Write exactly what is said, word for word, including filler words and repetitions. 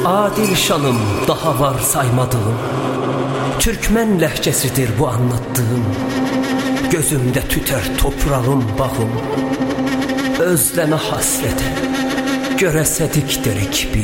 adil şanım daha var saymadığım. Türkmen lehçesidir bu anlattığım. Gözümde tüter toprağım bağım. Özleme hasrete göresedik derik biz.